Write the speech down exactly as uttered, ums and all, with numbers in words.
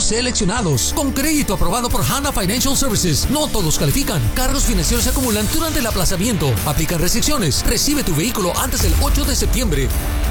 carros seleccionados. Con crédito aprobado por Hana Financial Services. No todos califican. Cargos financieros se acumulan durante el aplazamiento. Aplican restricciones. Recibe tu vehículo antes del ocho de septiembre.